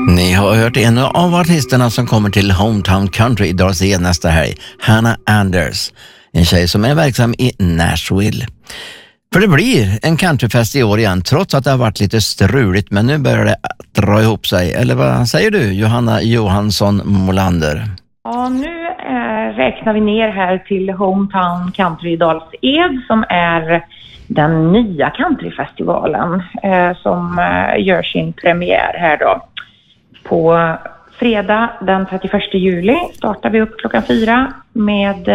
Ni har hört en av artisterna som kommer till Hometown Country i Dals Ed nästa helg, Hannah Anders. En tjej som är verksam i Nashville. För det blir en countryfest i år igen, trots att det har varit lite struligt, men nu börjar det dra ihop sig. Eller vad säger du, Johanna Johansson Molander? Ja, nu räknar vi ner här till Hometown Country i Dals Ed, som är den nya countryfestivalen som gör sin premiär här då. På fredag den 31 juli startar vi upp klockan 4 med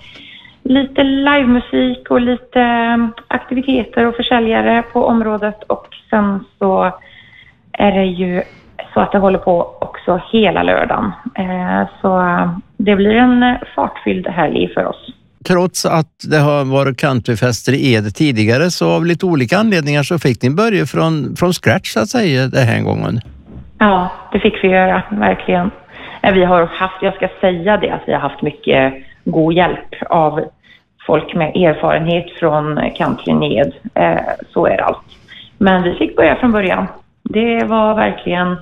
lite livemusik och lite aktiviteter och försäljare på området. Och sen så är det ju så att det håller på också hela lördagen. Så det blir en fartfylld helg för oss. Trots att det har varit countryfester i Ed tidigare, så av lite olika anledningar så fick ni börja från scratch så att säga den här gången. Ja, det fick vi göra, verkligen. Vi har haft, jag ska säga det, att vi har haft mycket god hjälp av folk med erfarenhet från countryn Ed. Så är allt. Men vi fick börja från början. Det var verkligen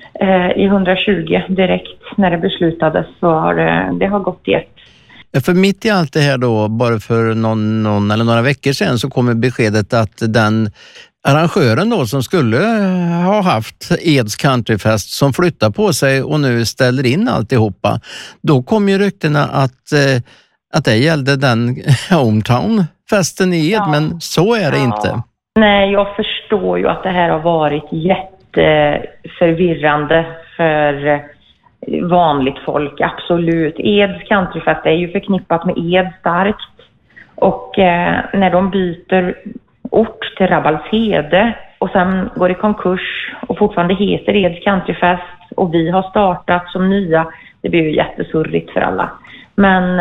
i 120 direkt när det beslutades, så det har gått i ett. För mitt i allt det här då, bara för någon eller några veckor sedan, så kommer beskedet att den arrangören då som skulle ha haft Eds countryfest som flyttar på sig och nu ställer in alltihopa. Då kom ju ryktena att det gällde den Hometown-festen i Ed, ja. Men så är det inte. Nej, jag förstår ju att det här har varit jätteförvirrande för vanligt folk, absolut. Eds countryfest är ju förknippat med Ed starkt. Och när de byter ort till Rabbalshede och sen går i konkurs och fortfarande heter Eds countryfest och vi har startat som nya, det blir ju jättesurrigt för alla. Men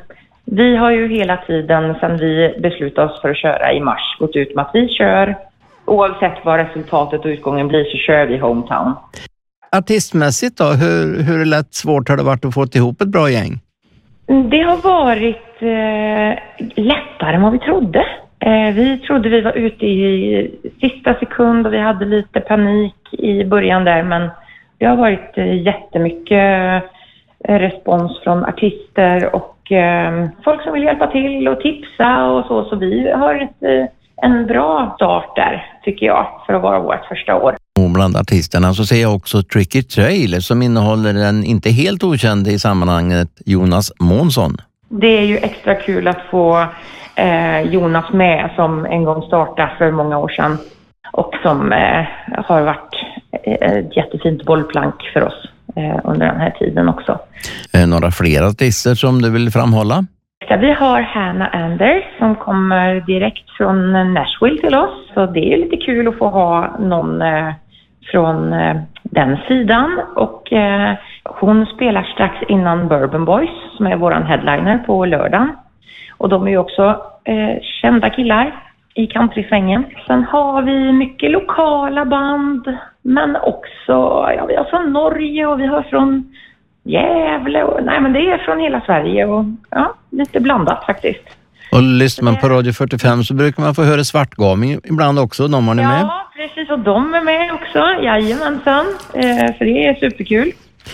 vi har ju hela tiden sedan vi beslutade oss för att köra i mars gått ut med att vi kör, oavsett vad resultatet och utgången blir så kör vi Hometown. Artistmässigt då, hur lätt svårt har det varit att få ihop ett bra gäng? Det har varit lättare än vad vi trodde. Vi trodde vi var ute i sista sekund och vi hade lite panik i början där, men det har varit jättemycket respons från artister och folk som vill hjälpa till och tipsa och så vi har en bra start där, tycker jag, för att vara vårt första år. Och bland artisterna så ser jag också Tricky Trail som innehåller den inte helt okände i sammanhanget Jonas Månsson. Det är ju extra kul att få Jonas med, som en gång startade för många år sedan och som har varit ett jättefint bollplank för oss under den här tiden också. Några fler artister som du vill framhålla? Vi har Hannah Anders som kommer direkt från Nashville till oss, så det är lite kul att få ha någon från den sidan. Och hon spelar strax innan Bourbon Boys som är våran headliner på lördagen. Och de är ju också kända killar i countryfängen. Sen har vi mycket lokala band, men också vi har från Norge och vi har från Gävle. Men det är från hela Sverige och lite blandat faktiskt. Och lyssnar man på Radio 45 så brukar man få höra Svartgaming ibland också, de har ni med? Ja, precis, och de är med också, jajamensan, för det är superkul.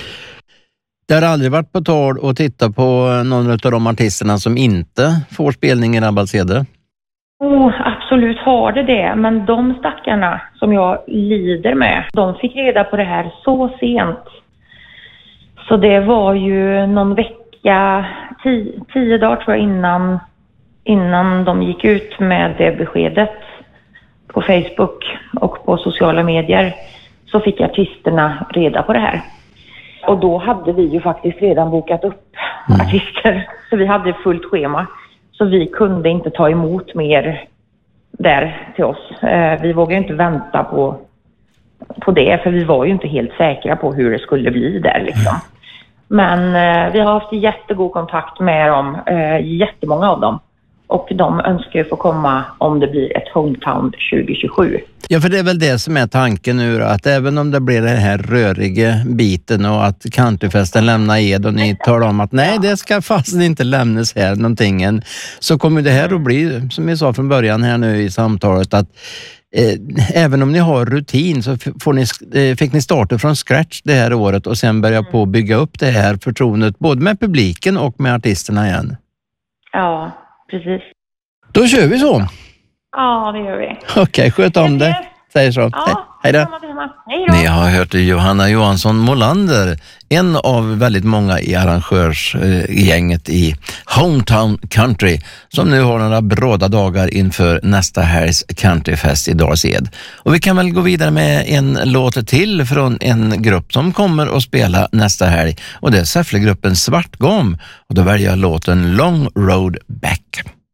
Det har aldrig varit på tal att titta på någon av de artisterna som inte får spelning i Rabbalshede? Absolut har det, men de stackarna som jag lider med, de fick reda på det här så sent. Så det var ju någon vecka, 10 dagar tror jag innan de gick ut med det beskedet på Facebook och på sociala medier, så fick artisterna reda på det här. Och då hade vi ju faktiskt redan bokat upp artister, så vi hade fullt schema. Så vi kunde inte ta emot mer där till oss. Vi vågade inte vänta på det, för vi var ju inte helt säkra på hur det skulle bli där liksom. Men vi har haft jättegod kontakt med dem, jättemånga av dem. Och de önskar ju få komma om det blir ett Hometown 2027. Ja, för det är väl det som är tanken nu, att även om det blir den här röriga biten och att countryfesten lämnar Ed och ni talar om att nej, det ska fast inte lämnas här någonting, så kommer det här att bli, som vi sa från början här nu i samtalet, att även om ni har rutin så fick ni starta från scratch det här året och sen börja på att bygga upp det här förtroendet både med publiken och med artisterna igen. Ja, precis. Då kör vi så. Ja, det gör vi. Okej, sköt om det. Säger så. Ja, hej då. Hej då. Ni har hört Johanna Johansson Molander, en av väldigt många i arrangörsgänget i Hometown Country, som nu har några bråda dagar inför nästa helgs countryfest i Dals-Ed. Och vi kan väl gå vidare med en låt till från en grupp som kommer att spela nästa helg, och det är Säfflegruppen Svartgom, och då väljer jag låten Long Road Back.